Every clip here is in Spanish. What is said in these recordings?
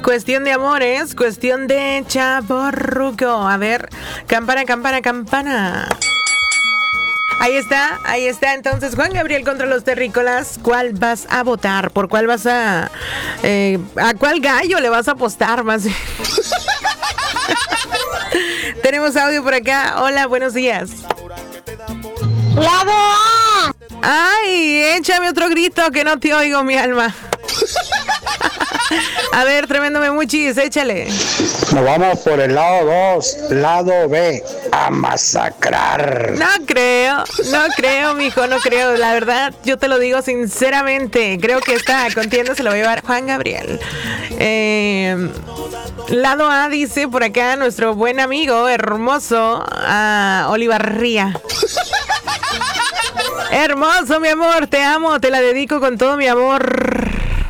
Cuestión de amores, cuestión de chavorruco. A ver, campana, campana, campana. Ahí está. Entonces, Juan Gabriel contra los terrícolas. ¿Cuál vas a votar? ¿Por cuál vas a cuál gallo le vas a apostar más? Tenemos audio por acá. Hola, buenos días. ¡Lado A! Ay, échame otro grito que no te oigo, mi alma. A ver, tremendo memuchis, échale. Nos vamos por el lado 2, lado B, a masacrar. No creo, mijo, no creo. La verdad, yo te lo digo sinceramente. Creo que esta contienda se la va a llevar Juan Gabriel. Lado A dice por acá nuestro buen amigo hermoso Olivarría. Hermoso, mi amor, te amo, te la dedico con todo mi amor.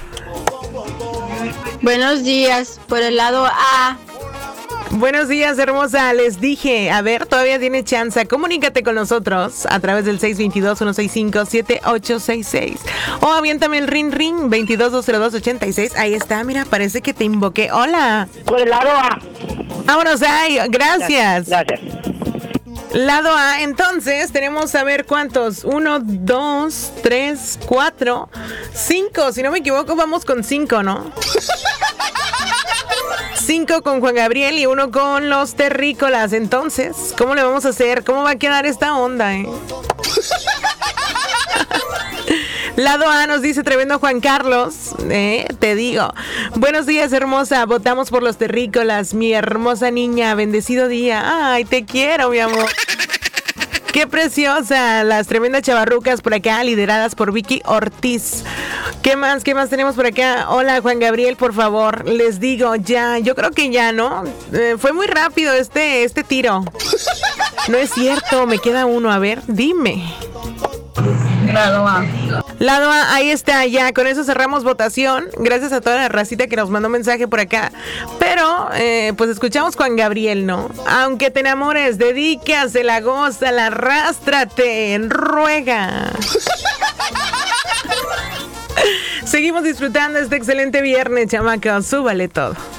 Buenos días, por el lado A. Buenos días, hermosa. Les dije, a ver, todavía tiene chance. Comunícate con nosotros a través del 622-165-7866. O aviéntame el ring 22-202-86. Ahí está, mira, parece que te invoqué. Hola. Por el lado A. Vámonos ahí, gracias. Gracias. Lado A, entonces tenemos a ver cuántos. 1, 2, 3, 4, 5. Si no me equivoco, vamos con 5, ¿no? 5 con Juan Gabriel y 1 con los terrícolas. Entonces, ¿cómo le vamos a hacer? ¿Cómo va a quedar esta onda, Lado A nos dice tremendo Juan Carlos, te digo. Buenos días, hermosa, votamos por los terrícolas, mi hermosa niña, bendecido día. Ay, te quiero, mi amor. Qué preciosa, las tremendas chavarrucas por acá, lideradas por Vicky Ortiz. ¿Qué más tenemos por acá? Hola, Juan Gabriel, por favor, les digo ya, yo creo que ya, ¿no? Fue muy rápido este tiro. No es cierto, me queda uno, a ver, dime. Lado A. Lado A, ahí está, ya, con eso cerramos votación. Gracias a toda la racita que nos mandó mensaje por acá. Pero, pues escuchamos Juan Gabriel, ¿no? Aunque te enamores, dedícasela, gózala, arrástrate, ruega. Seguimos disfrutando este excelente viernes, chamacos, súbale todo.